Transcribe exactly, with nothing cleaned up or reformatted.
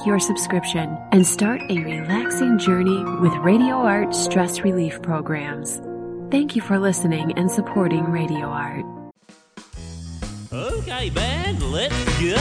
your subscription and start a relaxing journey with Radio Art stress relief programs. Thank you for listening and supporting Radio Art. Okay, band, let's go.